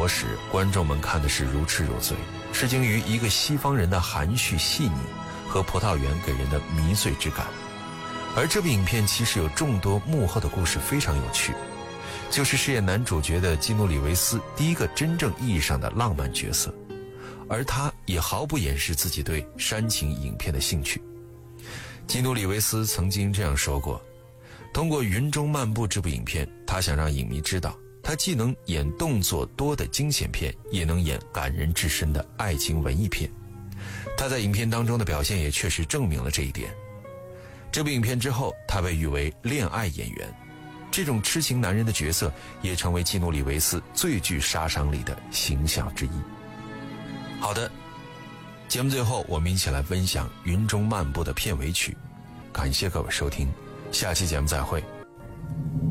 活时，观众们看的是如痴如醉，吃惊于一个西方人的含蓄细腻和葡萄园给人的迷醉之感。而这部影片其实有众多幕后的故事，非常有趣，就是饰演男主角的基努里维斯第一个真正意义上的浪漫角色，而他也毫不掩饰自己对煽情影片的兴趣。基努里维斯曾经这样说过，通过《云中漫步》这部影片，他想让影迷知道，他既能演动作多的惊险片，也能演感人至深的爱情文艺片。他在影片当中的表现也确实证明了这一点。这部影片之后，他被誉为恋爱演员，这种痴情男人的角色也成为基努里维斯最具杀伤力的形象之一。好的，节目最后我们一起来分享《云中漫步》的片尾曲。感谢各位收听，下期节目再会。